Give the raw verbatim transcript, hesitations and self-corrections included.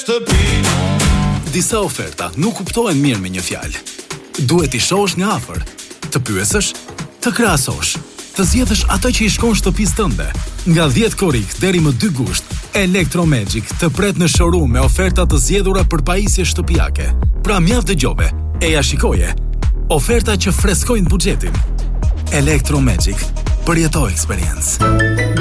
Disa oferta nuk kuptohen mirë me një fjalë. Duhet i shohësh nga afër, të pyesësh, të krahasosh, të zgjedhësh atë që i shkon shtëpisë tënde. Nga dhjetë korrik deri më dy gusht, Electromagic të pret në showroom me oferta të zgjedhura për pajisje shtëpiake. Pra mjaft dëgjove, e ja shikoje. Oferta që freskojnë buxhetin. Electromagic, përjeto eksperiencë.